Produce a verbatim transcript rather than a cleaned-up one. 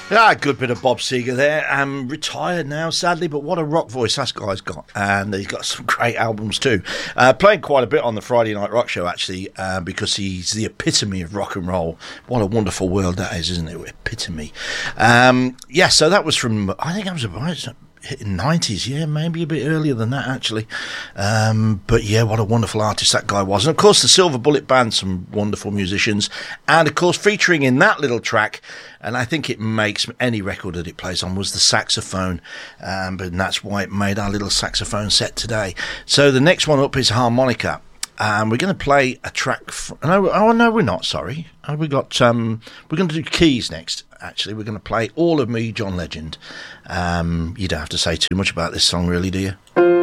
Ah, good bit of Bob Seger there. Um, retired now, sadly, but what a rock voice that guy's got. And he's got some great albums too. Uh, playing quite a bit on the Friday Night Rock Show, actually, uh, because he's the epitome of rock and roll. What a wonderful world that is, isn't it? Epitome. Um, yeah, so that was from, I think I was about in nineties, yeah, maybe a bit earlier than that, actually. Um, but yeah, what a wonderful artist that guy was. And of course, the Silver Bullet Band, some wonderful musicians. And of course, featuring in that little track, and I think it makes any record that it plays on, was the saxophone. Um, but that's why it made our little saxophone set today. So the next one up is harmonica. And we're going to play a track. From, no, oh no, we're not. Sorry, uh, we got. Um, we're going to do keys next. Actually, we're going to play All of Me, John Legend. Um, you don't have to say too much about this song, really, do you?